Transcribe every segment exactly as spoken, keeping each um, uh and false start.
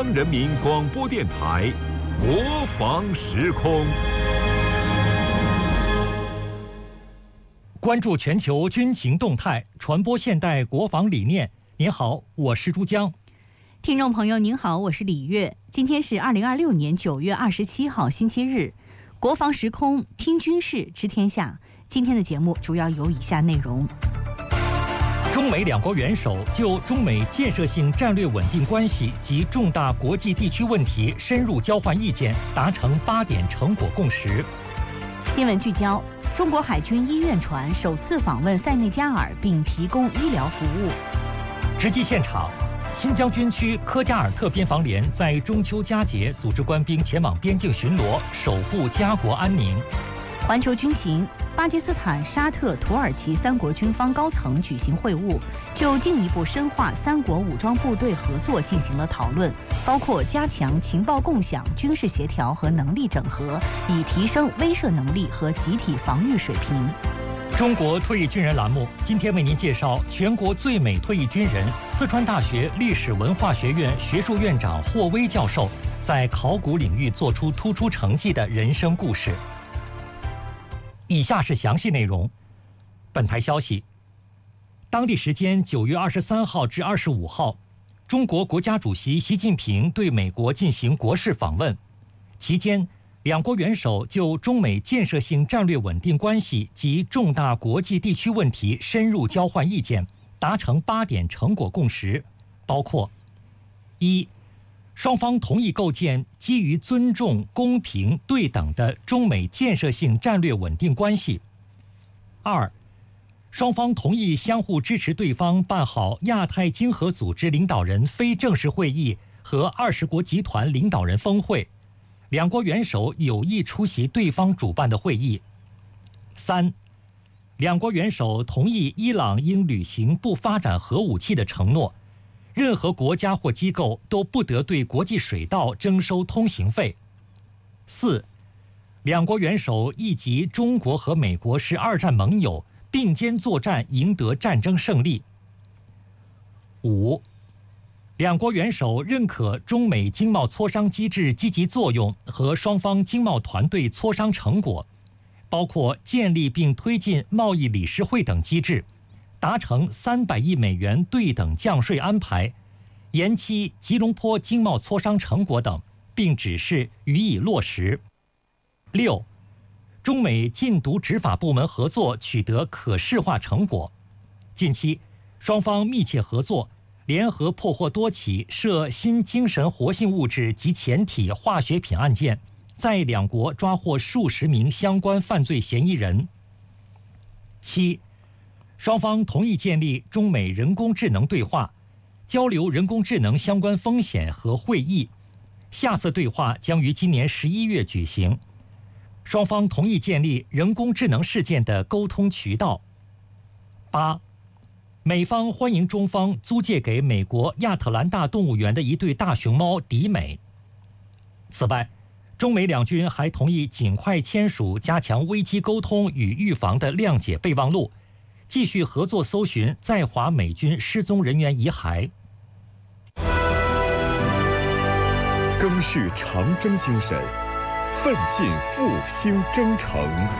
央人民广播电台国防时空， 关注全球军情动态，传播现代国防理念。您好，我是珠江。 听众朋友您好，我是李月。今天是二零二六年九月二十七号星期日，国防时空听军事知天下。今天的节目主要有以下内容： 中美两国元首就中美建设性战略稳定关系及重大国际地区问题深入交换意见，达成八点成果共识。 新闻聚焦：中国海军医院船首次访问塞内加尔，并提供医疗服务。 直击现场，新疆军区科加尔特边防连在中秋佳节组织官兵前往边境巡逻，守护家国安宁。 环球军情：巴基斯坦、沙特、土耳其三国军方高层举行会晤，就进一步深化三国武装部队合作进行了讨论，包括加强情报共享、军事协调和能力整合，以提升威慑能力和集体防御水平。 中国退役军人栏目今天为您介绍全国最美退役军人、四川大学历史文化学院学术院长霍威教授在考古领域做出突出成绩的人生故事。以下是详细内容。本台消息，当地时间九月二十三号至二十五号，中国国家主席习近平对美国进行国事访问，期间两国元首就中美建设性战略稳定关系及重大国际地区问题深入交换意见，达成八点成果共识，包括：一、双方同意构建基于尊重、公平、对等的中美建设性战略稳定关系；二、双方同意相互支持对方办好亚太经合组织领导人非正式会议和二十国集团领导人峰会，两国元首有意出席对方主办的会议；三、两国元首同意伊朗应履行不发展核武器的承诺，任何国家或机构都不得对国际水道征收通行费；四、两国元首意及中国和美国是二战盟友，并肩作战，赢得战争胜利；五、两国元首认可中美经贸磋商机制积极作用和双方经贸团队磋商成果，包括建立并推进贸易理事会等机制，达成三百亿美元对等降税安排，延期吉隆坡经贸磋商成果等，并指示予以落实。六、中美禁毒执法部门合作取得可视化成果，近期双方密切合作，联合破获多起涉新精神活性物质及前体化学品案件，在两国抓获数十名相关犯罪嫌疑人。七、双方同意建立中美人工智能对话，交流人工智能相关风险和会议，下次对话将于今年十一月举行。双方同意建立人工智能事件的沟通渠道。八、美方欢迎中方租借给美国亚特兰大动物园的一对大熊猫迪美。此外，中美两军还同意尽快签署加强危机沟通与预防的谅解备忘录，继续合作搜寻在华美军失踪人员遗骸。 赓续长征精神，奋进复兴征程。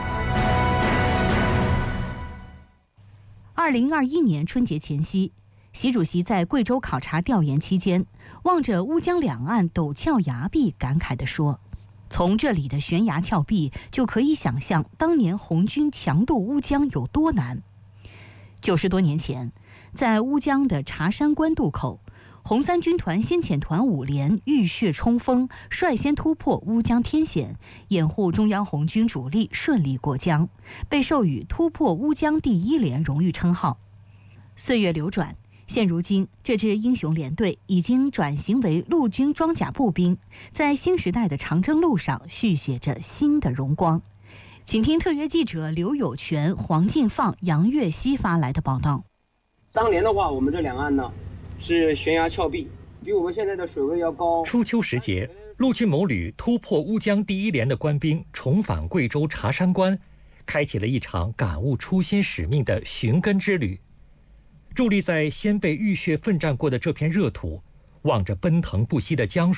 二零二一年春节前夕，习主席在贵州考察调研期间，望着乌江两岸陡峭崖壁，感慨地说：“从这里的悬崖峭壁，就可以想象当年红军强渡乌江有多难。”九十多年前，在乌江的茶山关渡口，红三军团先遣团五连浴血冲锋，率先突破乌江天险，掩护中央红军主力顺利过江，被授予突破乌江第一连荣誉称号。岁月流转，现如今这支英雄连队已经转型为陆军装甲步兵，在新时代的长征路上续写着新的荣光。请听特约记者刘有全、黄进放、杨月熙发来的报道。 当年的话，我们这两岸呢是悬崖峭壁，比我们现在的水位要高。 初秋时节，陆军某旅突破乌江第一连的官兵重返贵州茶山关，开启了一场感悟初心使命的寻根之旅。伫立在先辈浴血奋战过的这片热土，望着奔腾不息的江水。